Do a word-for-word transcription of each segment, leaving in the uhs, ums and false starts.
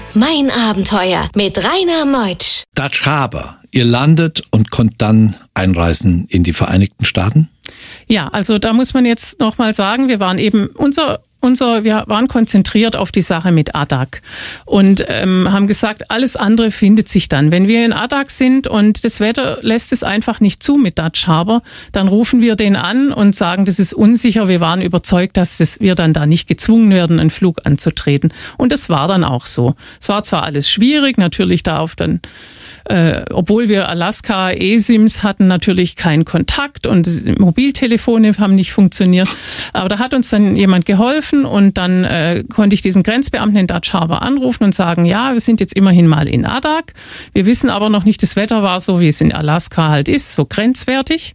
Mein Abenteuer mit Rainer Meutsch. Dutch Harbor. Ihr landet und konnt dann einreisen in die Vereinigten Staaten? Ja, also da muss man jetzt nochmal sagen, wir waren eben, unser Unser, wir waren konzentriert auf die Sache mit Adak und ähm, haben gesagt, alles andere findet sich dann. Wenn wir in Adak sind und das Wetter lässt es einfach nicht zu mit Dutch Harbor, dann rufen wir den an und sagen, das ist unsicher. Wir waren überzeugt, dass das, wir dann da nicht gezwungen werden, einen Flug anzutreten. Und das war dann auch so. Es war zwar alles schwierig, natürlich da auf dann Äh, obwohl wir Alaska eSIMs hatten, natürlich keinen Kontakt und Mobiltelefone haben nicht funktioniert. Aber da hat uns dann jemand geholfen und dann äh, konnte ich diesen Grenzbeamten in Dutch Harbor anrufen und sagen, ja, wir sind jetzt immerhin mal in Adak. Wir wissen aber noch nicht, das Wetter war so, wie es in Alaska halt ist, so grenzwertig.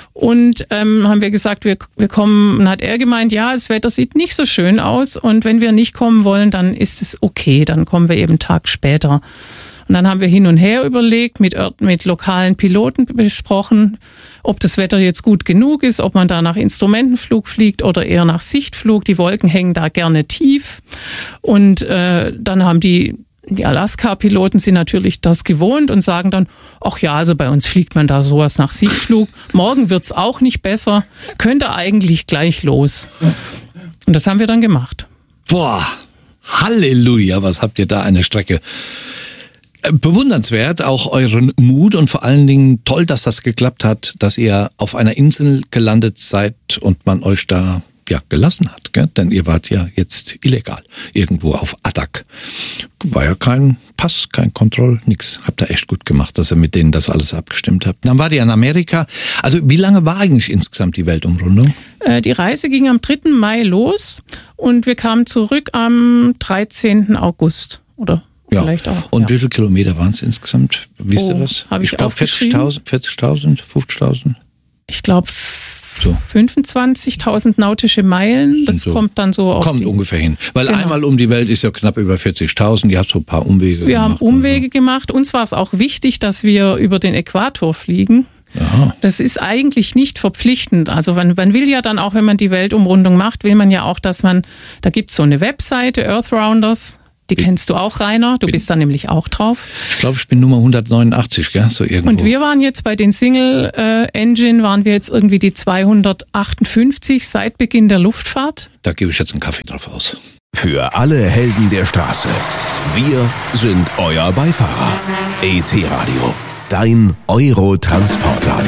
Und ähm, haben wir gesagt, wir, wir kommen, und hat er gemeint, ja, das Wetter sieht nicht so schön aus und wenn wir nicht kommen wollen, dann ist es okay, dann kommen wir eben einen Tag später. Und dann haben wir hin und her überlegt, mit, mit lokalen Piloten besprochen, ob das Wetter jetzt gut genug ist, ob man da nach Instrumentenflug fliegt oder eher nach Sichtflug. Die Wolken hängen da gerne tief. Und äh, dann haben die, die Alaska-Piloten sind natürlich das gewohnt und sagen dann, ach ja, also bei uns fliegt man da sowas nach Sichtflug. Morgen wird's auch nicht besser, könnte eigentlich gleich los. Und das haben wir dann gemacht. Boah, Halleluja, was habt ihr da eine Strecke. Bewundernswert, auch euren Mut und vor allen Dingen toll, dass das geklappt hat, dass ihr auf einer Insel gelandet seid und man euch da ja gelassen hat, gell? Denn ihr wart ja jetzt illegal irgendwo auf Adak. War ja kein Pass, kein Kontroll, nix. Habt ihr echt gut gemacht, dass ihr mit denen das alles abgestimmt habt. Dann wart ihr in Amerika. Also wie lange war eigentlich insgesamt die Weltumrundung? Äh, die Reise ging am dritten Mai los und wir kamen zurück am dreizehnten August, oder? Ja, vielleicht auch, und ja. Wie viele Kilometer waren es insgesamt? Wisst oh, ihr das? Hab ich ich glaube vierzigtausend, vierzigtausend, fünfzigtausend? Ich glaube so. fünfundzwanzigtausend nautische Meilen. Das so. kommt dann so auf Kommt die, ungefähr hin. Weil genau. Einmal um die Welt ist ja knapp über vierzigtausend. Ihr habt so ein paar Umwege wir gemacht. Wir haben Umwege oder? gemacht. Uns war es auch wichtig, dass wir über den Äquator fliegen. Ja. Das ist eigentlich nicht verpflichtend. Also man, man will ja dann auch, wenn man die Weltumrundung macht, will man ja auch, dass man, da gibt es so eine Webseite, Earthrounders. Die kennst du auch, Rainer. Du bist da nämlich auch drauf. Ich glaube, ich bin Nummer hundertneunundachtzig, gell? So irgendwo. Und wir waren jetzt bei den Single äh, Engine, waren wir jetzt irgendwie die zweihundertachtundfünfzig seit Beginn der Luftfahrt. Da gebe ich jetzt einen Kaffee drauf aus. Für alle Helden der Straße. Wir sind euer Beifahrer. E T Radio. Dein Euro-Transportradio.